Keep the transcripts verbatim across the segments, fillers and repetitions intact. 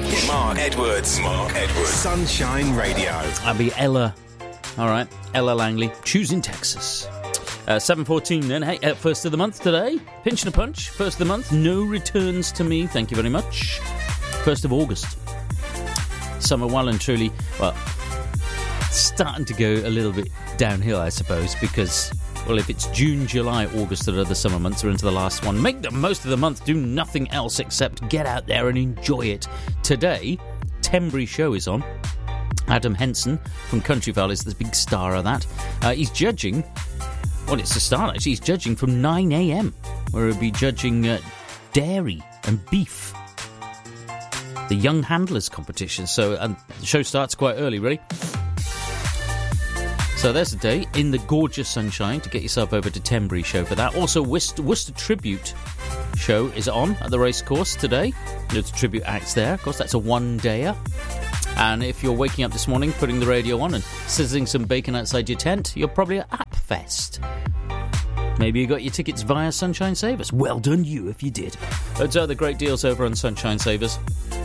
Mark Edwards. Mark Edwards. Sunshine Radio. I'll be Ella. All right, Ella Langley, choosing Texas. Uh, seven fourteen then. Hey, uh, first of the month today. Pinch and a punch. First of the month. No returns to me. Thank you very much. First of August. Summer well and truly, well, starting to go a little bit downhill, I suppose, because, well, if it's June, July, August that are the summer months, we're into the last one. Make the most of the month. Do nothing else except get out there and enjoy it. Today, Tembury Show is on. Adam Henson from Country Valley is the big star of that. Uh, he's judging... Well, it's the start, actually. He's judging from nine a.m, where he'll be judging uh, dairy and beef. The Young Handlers competition. So um, the show starts quite early, ready? So there's a day in the gorgeous sunshine to get yourself over to Tembury Show for that. Also, Worcester, Worcester Tribute Show is on at the racecourse today. There's tribute acts there. Of course, that's a one-dayer. And if you're waking up this morning, putting the radio on and sizzling some bacon outside your tent, you're probably at Appfest. Maybe you got your tickets via Sunshine Savers. Well done you if you did. Those are the great deals over on Sunshine Savers.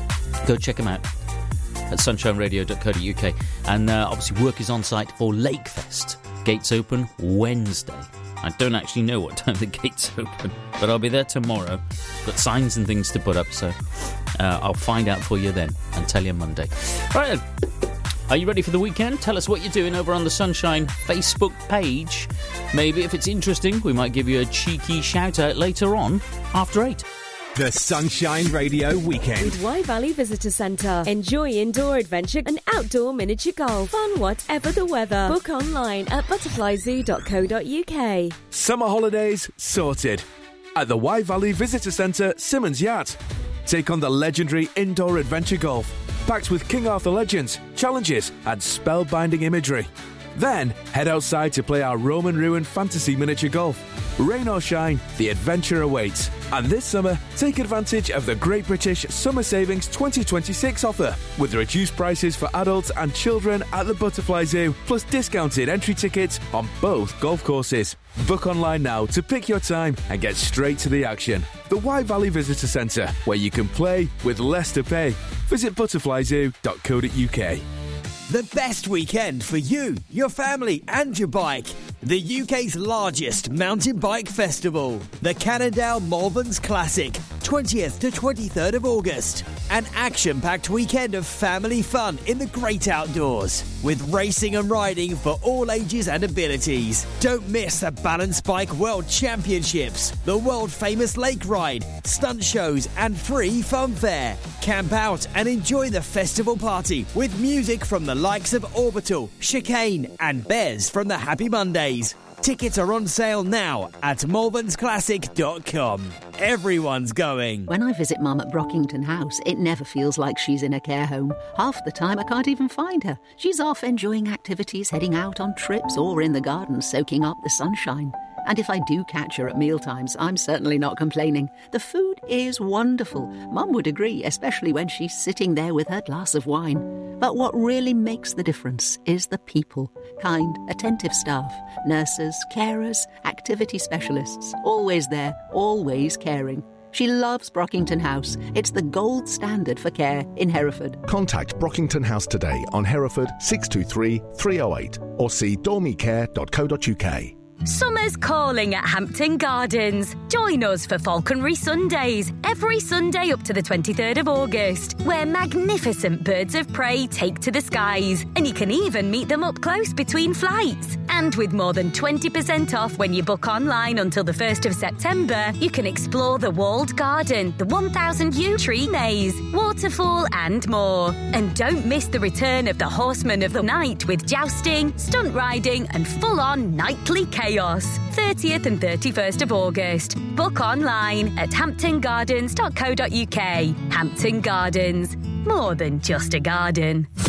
Go check them out at sunshine radio dot co dot uk. And uh, obviously work is on site for Lakefest. Gates open Wednesday. I don't actually know what time the gates open, but I'll be there tomorrow. Got signs and things to put up, so uh, I'll find out for you then and tell you Monday. Right then, are you ready for the weekend? Tell us what you're doing over on the Sunshine Facebook page. Maybe if it's interesting, we might give you a cheeky shout out later on after eight. The Sunshine Radio Weekend. With Wye Valley Visitor Centre. Enjoy indoor adventure and outdoor miniature golf. Fun whatever the weather. Book online at butterfly zoo dot co dot uk. Summer holidays sorted. At the Wye Valley Visitor Centre, Simmons Yacht. Take on the legendary indoor adventure golf, packed with King Arthur legends, challenges and spellbinding imagery. Then, head outside to play our Roman ruin fantasy miniature golf. Rain or shine, the adventure awaits. And this summer, take advantage of the Great British Summer Savings twenty twenty-six offer, with reduced prices for adults and children at the Butterfly Zoo, plus discounted entry tickets on both golf courses. Book online now to pick your time and get straight to the action. The Wye Valley Visitor Centre, where you can play with less to pay. Visit butterfly zoo dot co dot uk. The best weekend for you, your family and your bike. The U K's largest mountain bike festival. The Cannondale Malverns Classic, twentieth to twenty-third of August. An action-packed weekend of family fun in the great outdoors. With racing and riding for all ages and abilities. Don't miss the Balance Bike World Championships, the world-famous lake ride, stunt shows and free fun fair. Camp out and enjoy the festival party with music from the likes of Orbital, Chicane and Bez from the Happy Mondays. Tickets are on sale now at malverns classic dot com. Everyone's going. When I visit Mum at Brockington House, it never feels like she's in a care home. Half the time I can't even find her. She's off enjoying activities, heading out on trips or in the garden soaking up the sunshine. And if I do catch her at mealtimes, I'm certainly not complaining. The food is wonderful. Mum would agree, especially when she's sitting there with her glass of wine. But what really makes the difference is the people. Kind, attentive staff, nurses, carers, activity specialists. Always there, always caring. She loves Brockington House. It's the gold standard for care in Hereford. Contact Brockington House today on Hereford six two three, three oh eight or see dormy care dot co dot uk. Summer's calling at Hampton Gardens. Join us for Falconry Sundays, every Sunday up to the twenty-third of August, where magnificent birds of prey take to the skies, and you can even meet them up close between flights. And with more than twenty percent off when you book online until the first of September, you can explore the walled garden, the one thousand yew tree maze, waterfall and more. And don't miss the return of the Horsemen of the Night with jousting, stunt riding and full-on nightly chaos. thirtieth and thirty-first of August. Book online at hampton gardens dot co dot uk. Hampton Gardens. More than just a garden.